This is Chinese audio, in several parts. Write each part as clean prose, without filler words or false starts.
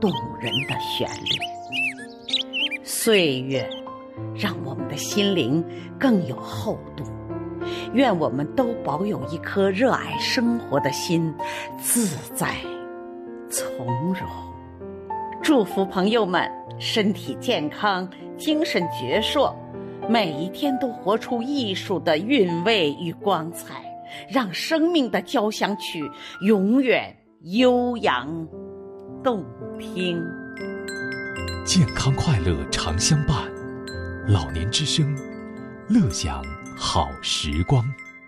动人的旋律。岁月让我们的心灵更有厚度，愿我们都保有一颗热爱生活的心，自在从容。祝福朋友们身体健康，精神矍铄，每一天都活出艺术的韵味与光彩，让生命的交响曲永远悠扬动听。 健康快乐常相伴，老年之声，乐享好时光。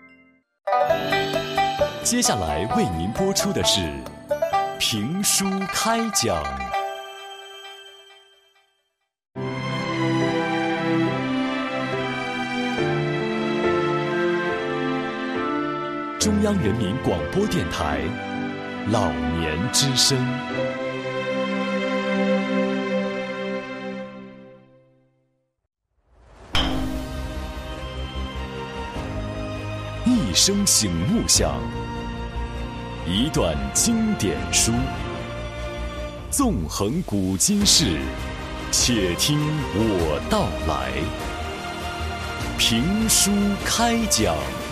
接下来为您播出的是评书开讲。中央人民广播电台老年之声。一声醒目响，一段经典书，纵横古今事，且听我道来。评书开讲。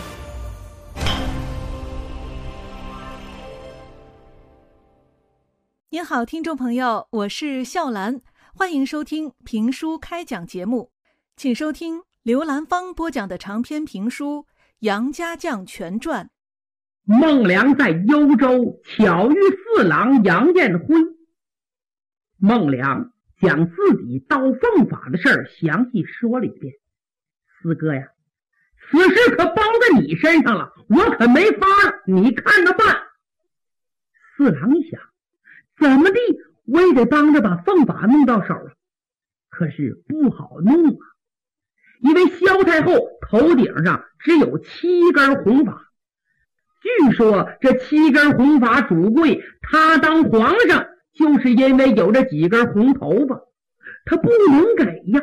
您好，听众朋友，我是笑兰，欢迎收听评书开讲节目，请收听刘兰芳播讲的长篇评书《杨家将全传》。 孟良在幽州巧遇四郎杨彦辉，孟良将自己盗凤法的事儿详细说了一遍。四哥呀，此事可包在你身上了，我可没法了，你看着办。四郎一想，怎么地我也得帮着把凤法弄到手了，可是不好弄啊，因为萧太后头顶上只有7根红发，据说这7根红发主贵他当皇上就是因为有这几根红头发，他不能给呀。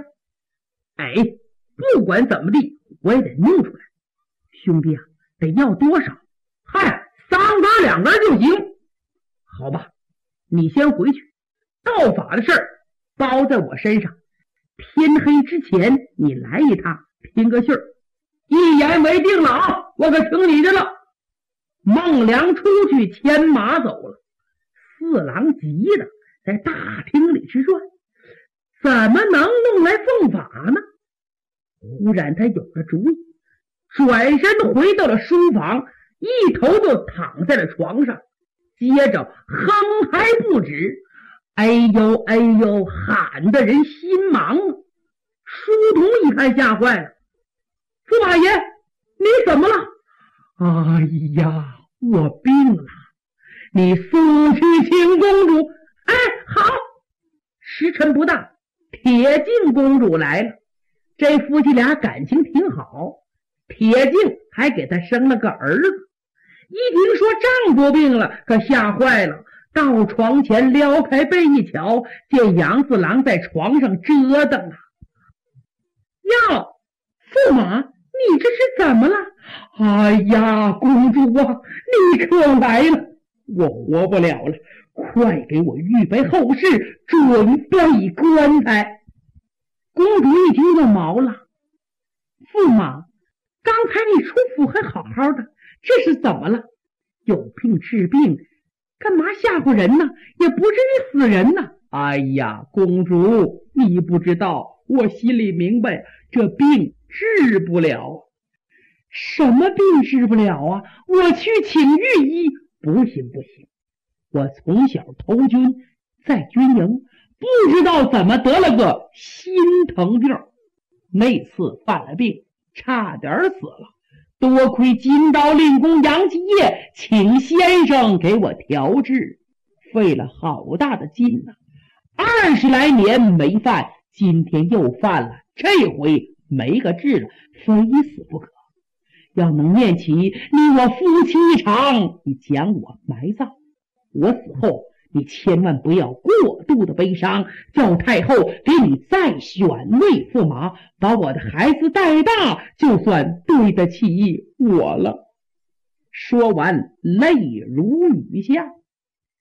不管怎么地我也得弄出来。兄弟啊，得要多少？嗨，3根2根就行。好吧，你先回去，盗法的事儿包在我身上，天黑之前你来一趟拼个信儿。一言为定了啊，我可听你的了。孟良出去牵马走了，四郎急的在大厅里直转，怎么能弄来凤法呢？忽然他有了主意，转身回到了书房，一头就躺在了床上，接着哼还不止，哎呦哎呦喊的人心忙。书童一看吓坏了，驸马爷你怎么了？哎呀，我病了，你速去请公主。好，时辰不大，铁镜公主来了，这夫妻俩感情挺好，铁镜还给他生了个儿子。一听说丈夫病了，可吓坏了，到床前撩开被一瞧，见杨四郎在床上折腾啊。哟，驸马，你这是怎么了？哎呀，公主啊，你可来了，我活不了了，快给我预备后事，准备棺材。公主一听就毛了，驸马，刚才你出府还好好的，这是怎么了？有病治病，干嘛吓唬人呢？也不至于死人呢。哎呀，公主，你不知道，我心里明白，这病治不了。什么病治不了啊？我去请御医。不行，我从小投军，在军营，不知道怎么得了个心疼病，那次犯了病，差点死了。多亏金刀令公杨继业请先生给我调治，费了好大的劲呐，20来年没犯，今天又犯了，这回没个治了，非死不可。要能念起你我夫妻一场，你将我埋葬，我死后你千万不要过度的悲伤，叫太后给你再选位驸马，把我的孩子带大，就算对得起我了。说完泪如雨下。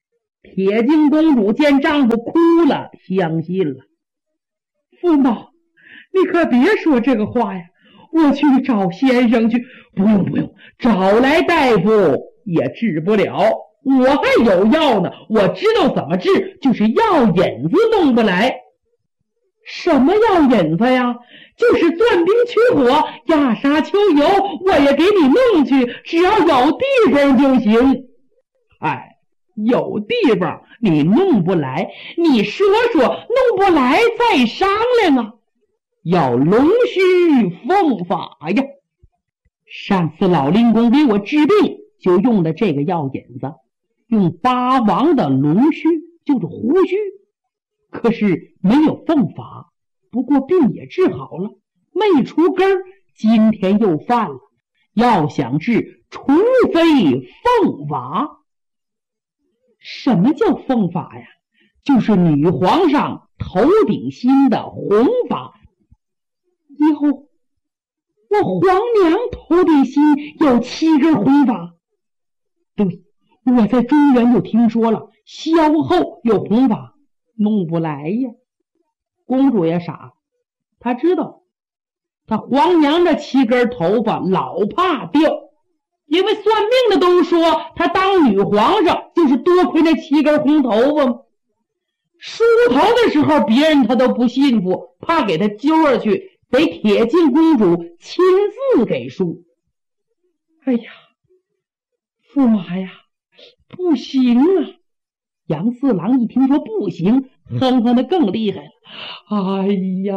铁镜公主见丈夫哭了，相信了。驸马，你可别说这个话呀，我去找先生去。不用，找来大夫也治不了，我还有药呢，我知道怎么治，就是药引子弄不来。什么药引子呀？就是钻冰驱火、压沙秋油，我也给你弄去，只要有地方就行。有地方你弄不来，你说弄不来再商量啊。要龙须凤法呀！上次老令公给我治病就用的这个药引子，用八王的龙须，就是胡须，可是没有凤法，不过病也治好了，没出根，今天又犯了。要想治，除非凤法。什么叫凤法呀？就是女皇上头顶心的红法。哟，我皇娘头顶心有7根红发。对，我在中原就听说了，萧后有红发，弄不来呀。公主也傻，她知道她皇娘这7根头发老怕掉，因为算命的都说她当女皇上就是多亏那7根红头发嘛。梳头的时候别人她都不信服，怕给她揪下去，得铁镜公主亲自给梳。哎呀，驸马呀，不行啊！杨四郎一听说不行，哼哼的更厉害了。哎呀，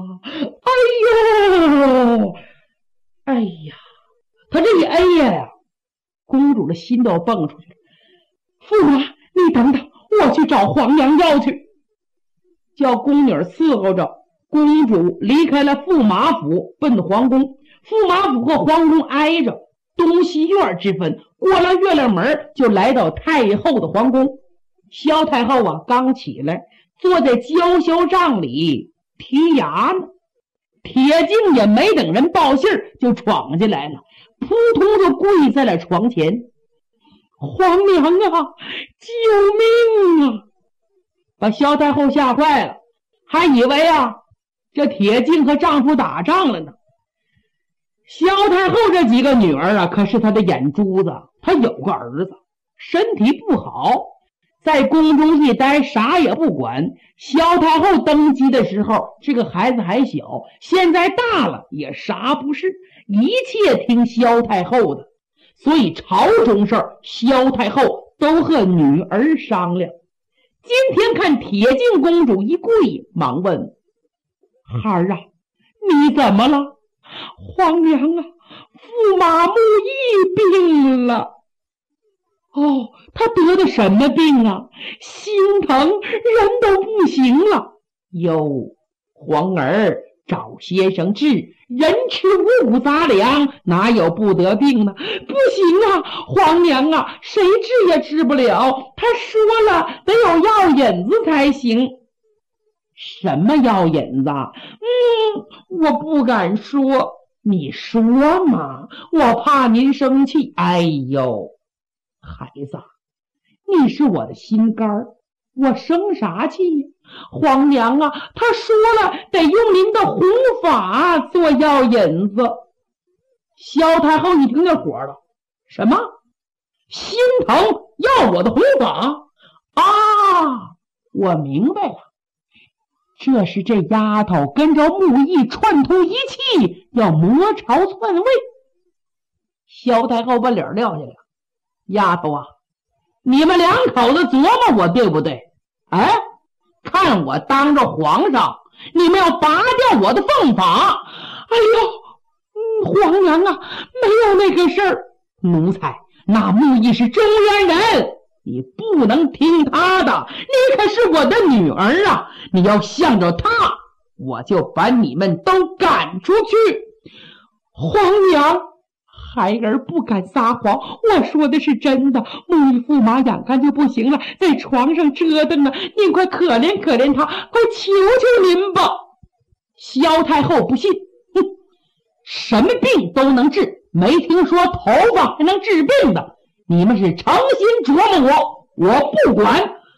他这一哎呀，公主的心都要蹦出去了。驸马，你等等，我去找皇娘要去。叫宫女伺候着，公主离开了驸马府，奔皇宫。驸马府和皇宫挨着，东西院之分，过了月亮门就来到太后的皇宫。萧太后啊，刚起来，坐在交销帐里剔牙呢。铁镜也没等人报信就闯进来了，扑通就跪在了床前。皇娘啊，救命啊！把萧太后吓坏了，还以为啊这铁镜和丈夫打仗了呢。萧太后这几个女儿啊，可是她的眼珠子。她有个儿子，身体不好，在宫中一待，啥也不管。萧太后登基的时候，这个孩子还小，现在大了也啥不是，一切听萧太后的。所以朝中事儿，萧太后都和女儿商量。今天看铁镜公主一跪，忙问：孩儿啊，你怎么了？皇娘啊，驸马木易病了。哦，他得的什么病啊？心疼，人都不行了。哟，皇儿找先生治，人吃五谷杂粮，哪有不得病呢？不行啊，皇娘啊，谁治也治不了。他说了，得有药引子才行。什么药引子？我不敢说。你说嘛，我怕您生气。哎呦，孩子，你是我的心肝儿，我生啥气呀？皇娘啊，他说了，得用您的红法做药引子。萧太后一听就火了，什么？心疼要我的红法啊？我明白了，这是这丫头跟着木易串通一气，要谋朝篡位。萧太后把脸撂下来，丫头啊，你们两口子琢磨我对不对？看我当着皇上，你们要拔掉我的凤法。哎呦，皇娘啊，没有那个事儿。奴才，那木易是中原人，你不能听他的，你可是我的女儿啊！你要向着他，我就把你们都赶出去。皇娘，孩儿不敢撒谎，我说的是真的。木易驸马眼看就不行了，在床上折腾呢，您快可怜可怜他，快求求您吧。萧太后不信，什么病都能治，没听说头发还能治病的。你们是诚心琢磨我不管，